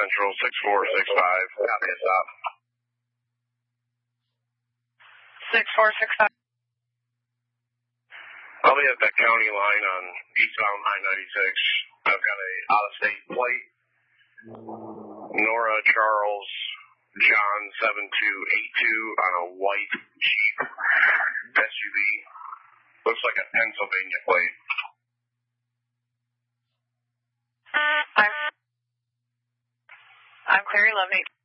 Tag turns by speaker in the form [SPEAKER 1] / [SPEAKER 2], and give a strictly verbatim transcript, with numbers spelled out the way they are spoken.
[SPEAKER 1] Central, six four six five. Copy a stop.
[SPEAKER 2] six four six five.
[SPEAKER 1] I'll be at the county line on eastbound I ninety-six. I've got a out-of-state plate. Nora Charles John seven two eight two on a white Jeep S U V. Looks like a Pennsylvania plate.
[SPEAKER 2] I'm, I'm clear, eleven eight.